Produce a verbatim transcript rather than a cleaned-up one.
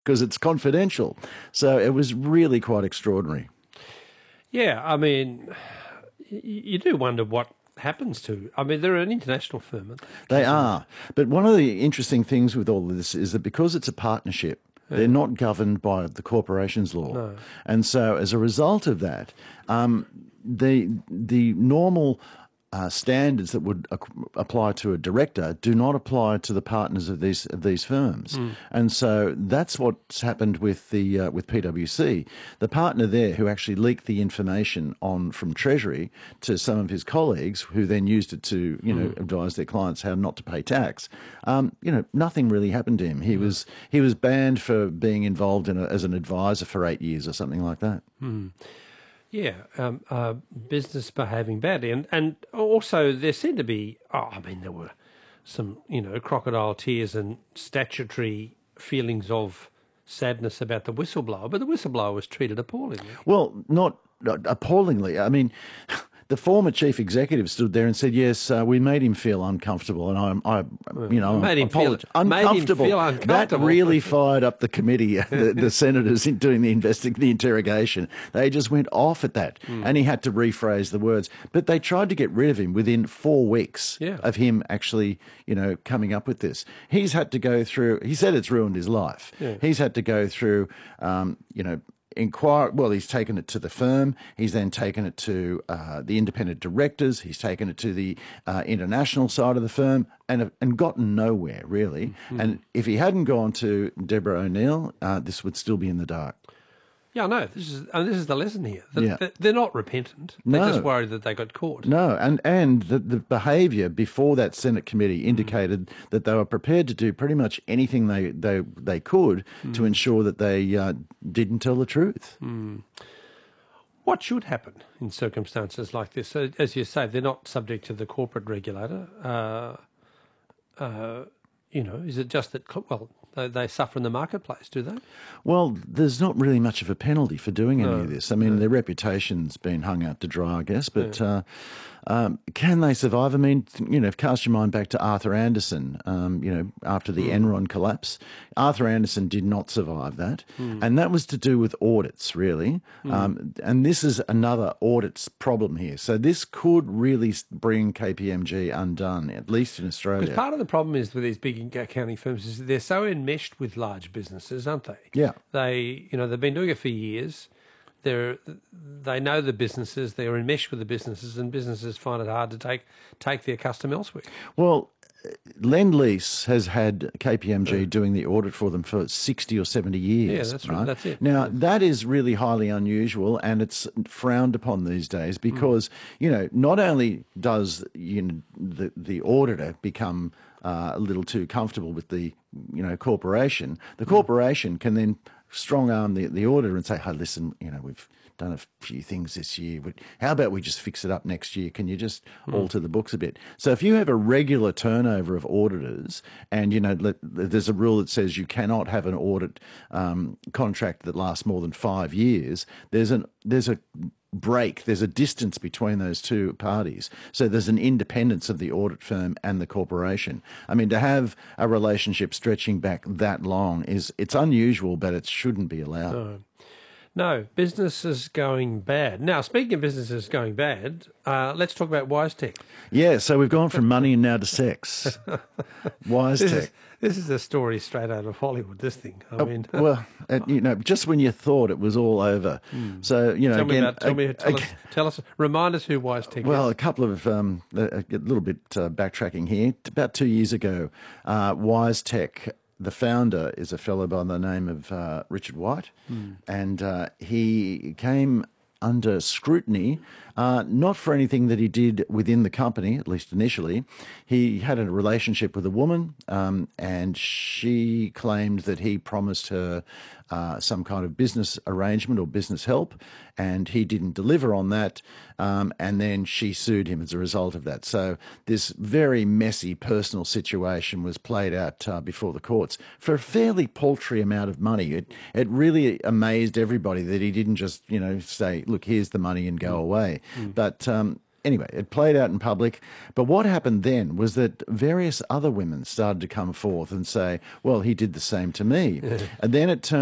because it's confidential. So it was really quite extraordinary. Yeah, I mean, y- you do wonder what happens to. I mean, they're an international firm. Aren't they? They are. But one of the interesting things with all of this is that because it's a partnership, they're not governed by the corporations law. No. And so as a result of that, um, the the normal uh, standards that would ac- apply to a director do not apply to the partners of these of these firms. Mm. And so that's what's happened with the uh, with P W C. The partner there who actually leaked the information on from Treasury to some of his colleagues, who then used it to you know Mm. advise their clients how not to pay tax. Um, you know, nothing really happened to him. He mm. was he was banned for being involved in a, as an advisor for eight years or something like that. Mm. Yeah, um, uh, business behaving badly, and and also there seemed to be. Oh, I mean, there were some, you know, crocodile tears and statutory feelings of sadness about the whistleblower, but the whistleblower was treated appallingly. Well, not, not appallingly. I mean, the former chief executive stood there and said, "Yes, uh, we made him feel uncomfortable," and I, I you know, made him feel uncomfortable. Made him feel uncomfortable. That really fired up the committee, the, the senators in doing the investi- the interrogation. They just went off at that, mm. and he had to rephrase the words. But they tried to get rid of him within four weeks yeah. of him actually, you know, coming up with this. He's had to go through. He said it's ruined his life. Yeah. He's had to go through, um, you know. Inquire. Well, he's taken it to the firm. He's then taken it to uh, the independent directors. He's taken it to the uh, international side of the firm, and and gotten nowhere really. Mm-hmm. And if he hadn't gone to Deborah O'Neill, uh, this would still be in the dark. Yeah, no. This is and this is the lesson here. They're, yeah. they're not repentant. They're no. just worried that they got caught. No, and and the, the behaviour before that Senate committee indicated mm. that they were prepared to do pretty much anything they they, they could mm. to ensure that they uh, didn't tell the truth. Mm. What should happen in circumstances like this? So, as you say, they're not subject to the corporate regulator. Uh, uh, you know, is it just that, well, they, they suffer in the marketplace, do they? Well, there's not really much of a penalty for doing any no, of this. I mean, no. their reputation's been hung out to dry, I guess, but yeah. uh, um, can they survive? I mean, you know, cast your mind back to Arthur Andersen, um, you know, after the mm. Enron collapse. Arthur Andersen did not survive that, mm. and that was to do with audits, really. Mm. Um, and this is another audits problem here. So this could really bring K P M G undone, at least in Australia. Because part of the problem is with these big accounting firms is they're so enmeshed with large businesses, aren't they? Yeah. They, you know, they've been doing it for years. They're, they know the businesses, they're enmeshed with the businesses, and businesses find it hard to take take their custom elsewhere. Well, Lend-Lease has had K P M G yeah. doing the audit for them for sixty or seventy years. Yeah, that's right. right. That's it. Now, yeah. that is really highly unusual, and it's frowned upon these days because, mm. you know, not only does you know, the, the auditor become uh, a little too comfortable with the, you know, corporation, the corporation mm. can then strong-arm the, the auditor and say, hey, listen, you know, we've done a few things this year. How about we just fix it up next year? Can you just mm. alter the books a bit? So if you have a regular turnover of auditors and, you know, let, there's a rule that says you cannot have an audit um, contract that lasts more than five years, there's an there's a break, there's a distance between those two parties. So there's an independence of the audit firm and the corporation. I mean, to have a relationship stretching back that long is, it's unusual, but it shouldn't be allowed. No. No, business is going bad. Now, speaking of businesses going bad, uh, let's talk about WiseTech. Yeah, so we've gone from money and now to sex. WiseTech. This is, this is a story straight out of Hollywood, this thing. I uh, mean, well, uh, you know, just when you thought it was all over. Mm. So, you know, tell again, me about, tell, uh, me, tell, uh, us, tell us, remind us who WiseTech well, is. a couple of, um, a, a little bit uh, backtracking here. About two years ago, uh, WiseTech, the founder is a fellow by the name of uh, Richard White, mm. and uh, he came under scrutiny, uh, not for anything that he did within the company, at least initially. He had a relationship with a woman, um, and she claimed that he promised her uh, some kind of business arrangement or business help, and he didn't deliver on that, um, and then she sued him as a result of that. So this very messy personal situation was played out uh, before the courts for a fairly paltry amount of money. It it really amazed everybody that he didn't just, you know, say, look, here's the money and go away. Mm. But um, anyway, it played out in public. But what happened then was that various other women started to come forth and say, well, he did the same to me. And then it turned